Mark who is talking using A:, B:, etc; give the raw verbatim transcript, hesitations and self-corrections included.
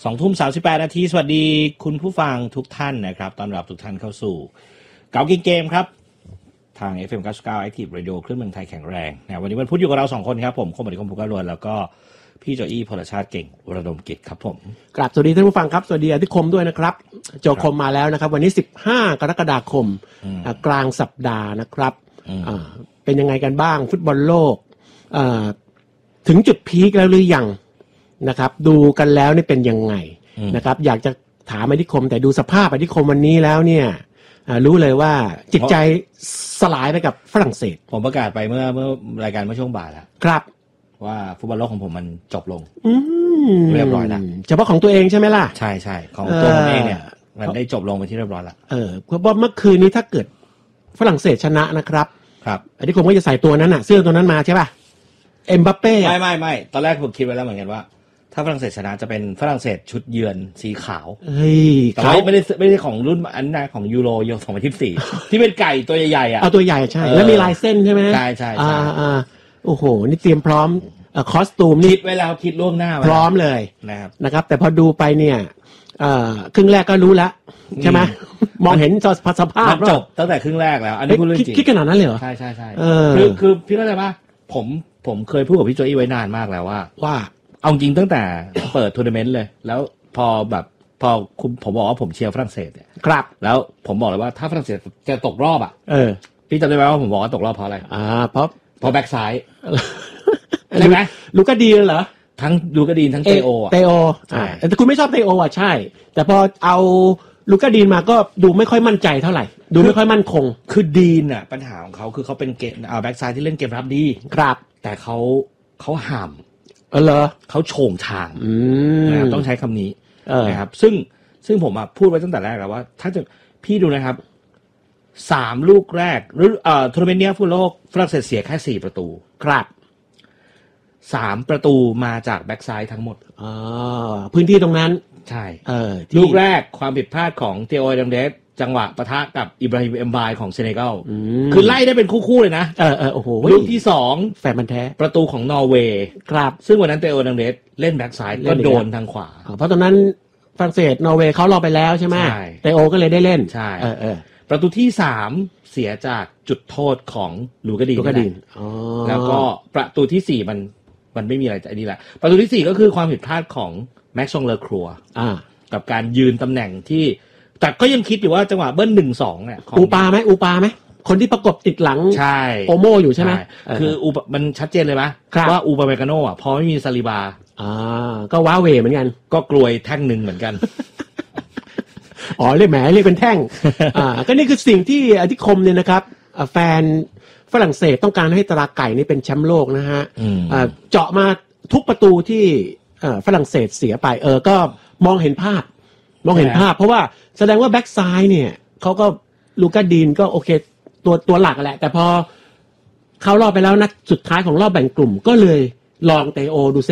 A: สองทุ่มสามสิบแปดนาทีสวัสดีคุณผู้ฟังทุกท่านนะครับต้อนรับทุกท่านเข้าสู่เก๋ากินเกมครับทาง เอฟ เอ็ม เก้าสิบเก้า Active Radio คลื่นเมืองไทยแข็งแรงนะวันนี้วันพุธอยู่กับเราสองคนครับผมคมบดีคมภูการวนแล้วก็พี่โจอี้พลชาติเก่งวรดมกิจครับผม
B: กราบสวัสดีท่านผู้ฟังครับสวัสดีอธิคมด้วยนะครับโจคมมาแล้วนะครับวันนี้สิบห้ากรกฎาคมกลางสัปดาห์นะครับเป็นยังไงกันบ้างฟุตบอลโลกถึงจุดพีคแล้วหรือยังนะครับดูกันแล้วนี่เป็นยังไงนะครับอยากจะถามอธิคมแต่ดูสภาพอธิคมวันนี้แล้วเนี่ยรู้เลยว่าจิตใจสลายไปกับฝรั่งเศส
A: ผมประกาศไปเมื่อเมื่อรายการเมื่อช่วงบ่ายแล้ว
B: ครับ
A: ว่าฟุตบอลโลกของผมมันจบลง
B: เ
A: รียบร้อยแล้ว
B: เฉพาะของตัวเองใช่ไหมล่ะ
A: ใช่ใช่ของตัวผมเองเนี่ยมันได้จบลงไปที่เรียบร้อยแล้ว
B: เออเพราะว่าเมื่อคืนนี้ถ้าเกิดฝรั่งเศสชนะนะครับ
A: ครับ
B: อธิคมก็จะใส่ตัวนั้นน่ะเสื้อตัวนั้นมาใช่ป่ะเอ็มบัปเป้
A: ไม่ไม่ไม่ตอนแรกผมคิดไว้แล้วเหมือนกันว่าถ้าฝรั่งเศสชนะจะเป็นฝรั่งเศสชุดเยือนสีขาว
B: เฮ้ย
A: แต่ไม่ได้ไม่ได้ของรุ่นอันนั้นของยูโรยูสองพันยี่สิบสี่ที่เป็นไก่ตัวใหญ่ๆอ่ะ
B: เอาตัวใหญ่ใช่แล้วมีลายเส้นใช่ไหม
A: ใช่ใช่ใช่
B: อ่าโอ้โหนี่เตรียมพร้อมคอสตูมนี่
A: คิดไว้แล้วคิดล่วงหน้า
B: พร้อมเลย
A: นะครับ
B: นะครับแต่พอดูไปเนี่ยครึ่งแรกก็รู้แล้วใช่ไหมมองเห็นสภาพ
A: จบตั้งแต่ครึ่งแรกแล้วอันนี้พูดเรื่องจริง
B: คิดขนาดนั้นเลยเหรอ
A: ใช่ใช่ใช่คือคือพี่เข้าใจป่ะผมผมเคยพูดกับพี่โจอี้ไว้นานมากแล้วว่า
B: ว่า
A: เอาจริงตั้งแต่เปิดทัวร์นาเมนต์เลยแล้วพอแบบพอคุณผมบอกว่าผมเชียร์ฝรั่งเศสเนี่ย
B: ครับ
A: แล้วผมบอกเลยว่าถ้าฝรั่งเศสจะตกรอบอ่ะ
B: เออ
A: พี่จำได้ไหมว่าผมบอกว่าตกรอบเพราะอะไร
B: อ่าเพราะ
A: เพราะแบ็กซ้ายใช่ไหม
B: ลูกาดีนเหรอ
A: ทั้งลูกาดีนทั้งเตโออ่ะ
B: เตโอใช่แต่คุณไม่ชอบเตโออ่ะใช่แต่พอเอาลูกาดีนมาก็ดูไม่ค่อยมั่นใจเท่าไหร่ดูไม่ค่อยมั่นคง
A: คือดีนอ่ะปัญหาของเขาคือเขาเป็นเกมเอาแบ็กซ้ายที่เล่นเกมรับดี
B: ครับ
A: แต่เขาเขาห่าม
B: เออเหรอ
A: เขาโฉงฉางนะครับต้องใช้คำนี้นะครับซึ่งซึ่งผมอ่ะพูดไว้ตั้งแต่แรกแล้วว่าถ้าจะพี่ดูนะครับสามลูกแรกหรือเอ่อทัวร์นาเมนต์เนี้ยฟุตบอลโลกฝรั่งเศสเสียแค่สี่ประตู
B: ครับ
A: สามประตูมาจากแบ็กซ้ายทั้งหมด
B: อ๋อพื้นที่ตรงนั้น
A: ใช่
B: เออ
A: ลูกแรกความผิดพลาดของเทโอ เอดัมเดสจังหวะปะทะกับอิบราฮิมเอ็มบายของเซเนกัลคือไล่ได้เป็นคู่ๆเลยนะ
B: เออเออโอ้โห
A: ลูกที่สอง
B: แฝงมันแท้
A: ประตูของนอร์เวย์
B: ครับ
A: ซึ่งวันนั้นเทโอ เอดัมเดสเล่นแบ็กซ้ายก็โดนทางขวา
B: เพราะตอนนั้นฝรั่งเศสนอร์เวย์เขารอไปแล้วใช่ไหมเทโอก็เลยได้เล่น
A: ใช่
B: เออเออ
A: ประตูที่สามเสียจากจุดโทษของลูกาดีน
B: ลูกาดีน
A: แล้วก็ประตูที่สี่มันมันไม่มีอะไรอันนี้แหละประตูที่สี่ก็คือความผิดพลาดของแม็กซ์ซองเลอครัวกับการยืนตำแหน่งที่แต่ก็ยังคิดอยู่ว่าจังหวะเบิ้ลหนึ่งสองเนี่ย
B: อูปาไหมอูปาไหมคนที่ประกบติดหลังโอโมอยู่ใช่ไหม
A: คืออูมันชัดเจนเลยไหมว่าอูปาเมกาโน่อ่ะพอไม่มีซาลิบา
B: อ่าก็ว้าเวเหมือนกัน
A: ก็กลวยแท่งหนึ่งเหมือนกัน
B: อ๋อเรียกแหมเรียกเป็นแท่งอ่าก็นี่คือสิ่งที่อธิคมเนี่ยนะครับแฟนฝรั่งเศสต้องการให้ตราไก่นี่เป็นแชมป์โลกนะฮะเจาะมาทุกประตูที่ฝรั่งเศสเสียไปเออก็มองเห็นภาพมองเห็นภาพเพราะว่าแสดงว่าแบ็กซ้ายเนี่ยเขาก็ลูกาดีนก็โอเคตัวตัวหลักแหละแต่พอเข้ารอบไปแล้วนัดสุดท้ายของรอบแบ่งกลุ่มก็เลยลองเตโอดู